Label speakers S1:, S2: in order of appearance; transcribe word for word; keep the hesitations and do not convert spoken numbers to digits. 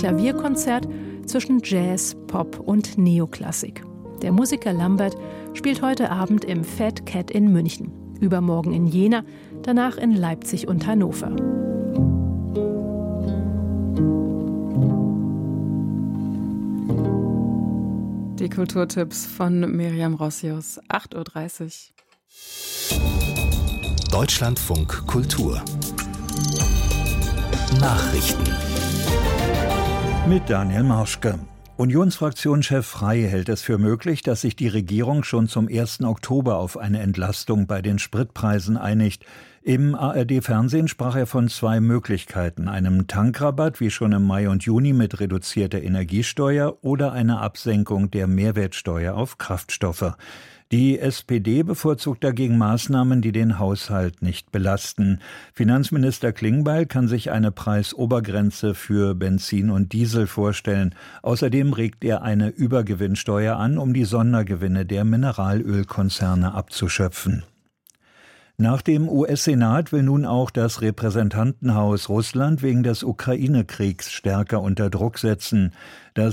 S1: Klavierkonzert zwischen Jazz, Pop und Neoklassik. Der Musiker Lambert spielt heute Abend im Fat Cat in München, übermorgen in Jena, danach in Leipzig und Hannover.
S2: Die Kulturtipps von Miriam Rossius, acht Uhr dreißig.
S3: Deutschlandfunk Kultur Nachrichten
S4: mit Daniel Marschke. Unionsfraktionschef Frey hält es für möglich, dass sich die Regierung schon zum ersten Oktober auf eine Entlastung bei den Spritpreisen einigt. Im A R D-Fernsehen sprach er von zwei Möglichkeiten: einem Tankrabatt wie schon im Mai und Juni mit reduzierter Energiesteuer oder einer Absenkung der Mehrwertsteuer auf Kraftstoffe. Die S P D bevorzugt dagegen Maßnahmen, die den Haushalt nicht belasten. Finanzminister Klingbeil kann sich eine Preisobergrenze für Benzin und Diesel vorstellen. Außerdem regt er eine Übergewinnsteuer an, um die Sondergewinne der Mineralölkonzerne abzuschöpfen. Nach dem U S-Senat will nun auch das Repräsentantenhaus Russland wegen des Ukraine-Kriegs stärker unter Druck setzen. Das